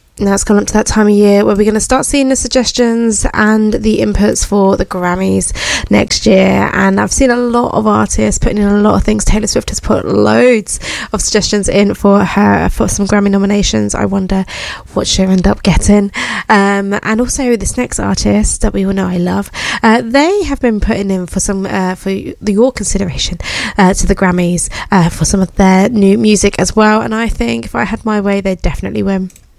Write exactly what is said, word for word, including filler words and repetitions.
Now it's coming up to that time of year where we're going to start seeing the suggestions and the inputs for the Grammys next year, and I've seen a lot of artists putting in a lot of things. Taylor Swift has put loads of suggestions in for her for some Grammy nominations. I wonder what she'll end up getting. Um, and also this next artist that we all know I love, uh, they have been putting in for some uh, for the, your consideration uh, to the Grammys uh, for some of their new music as well, and I think if I had my way they'd definitely win.